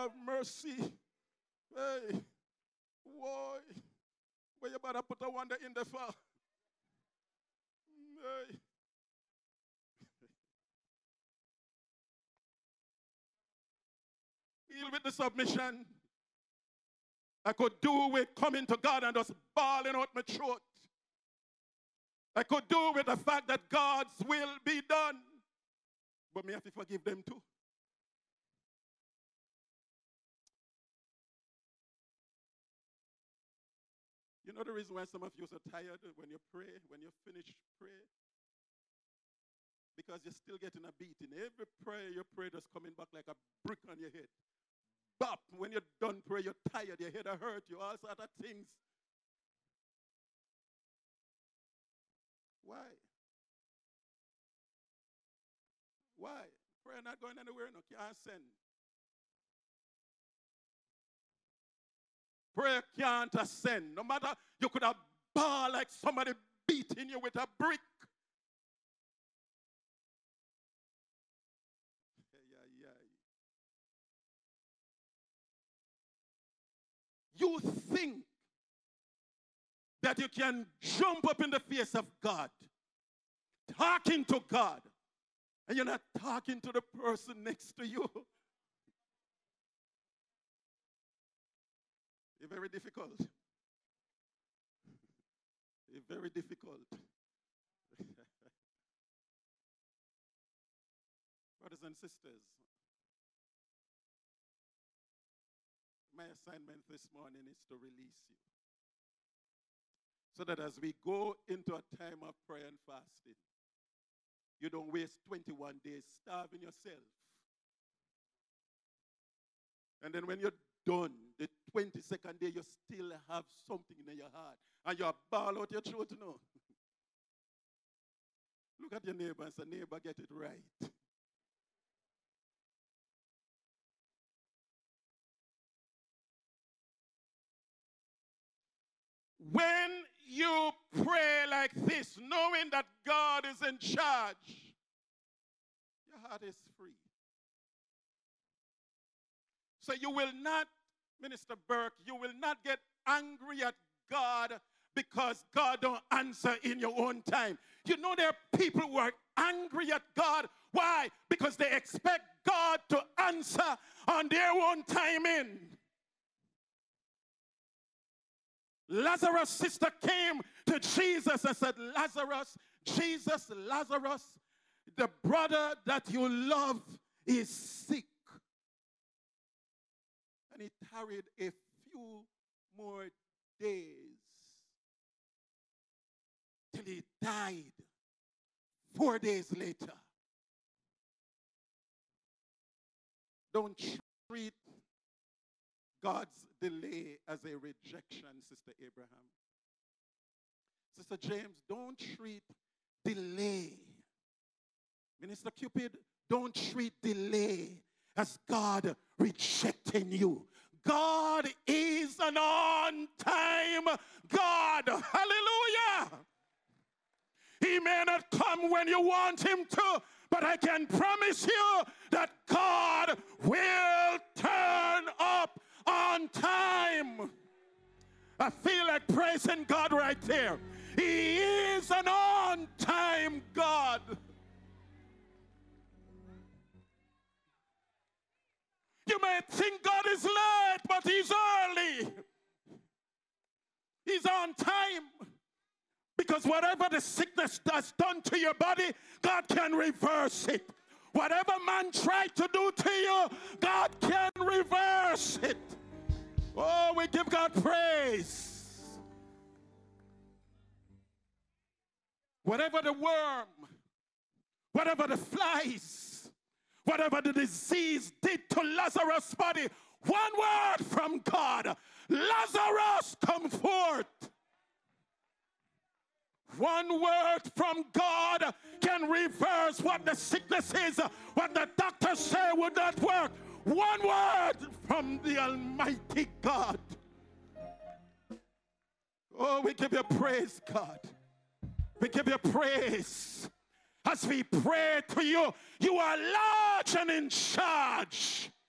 have mercy. Hey, boy, where you better put a wonder in the fire. Hey. Deal with the submission. I could do with coming to God and just bawling out my throat. I could do with the fact that God's will be done. But me have to forgive them too. You know the reason why some of you are so tired when you pray, when you finish pray? Because you're still getting a beating. Every prayer you pray just coming back like a brick on your head. Bop, when you're done praying, you're tired, your head hurt you, all sorts of things. Why? Why? Prayer not going anywhere, no, can't send. Prayer can't ascend. No matter, you could have ball like somebody beating you with a brick. You think that you can jump up in the face of God, talking to God, and you're not talking to the person next to you. It's very difficult. It's very difficult. Brothers and sisters, my assignment this morning is to release you. So that as we go into a time of prayer and fasting, you don't waste 21 days starving yourself. And then when you're done, the 22nd day, you still have something in your heart. And you bawl out your throat, you know. Look at your neighbor and say, neighbor, get it right. When you pray like this, knowing that God is in charge, your heart is free. So you will not, Minister Burke, you will not get angry at God because God don't answer in your own time. You know there are people who are angry at God. Why? Because they expect God to answer on their own timing. Lazarus' sister came to Jesus and said, Lazarus, Jesus, Lazarus, the brother that you love is sick. And he tarried a few more days till he died 4 days later. Don't treat God's delay as a rejection, Sister Abraham. Sister James, don't treat delay. Minister Cupid, don't treat delay as God rejecting you. God is an on-time God. Hallelujah. He may not come when you want him to, but I can promise you that God will turn up on time. I feel like praising God right there. He is an on-time God. You may think God is late, but he's early. He's on time. Because whatever the sickness has done to your body, God can reverse it. Whatever man tried to do to you, God can reverse it. Oh, we give God praise. Whatever the worm, whatever the flies, whatever the disease did to Lazarus' body, one word from God, Lazarus, come forth. One word from God can reverse what the sickness is, what the doctors say would not work. One word from the Almighty God. Oh, we give you praise, God. We give you praise. As we pray to you, you are large and in charge.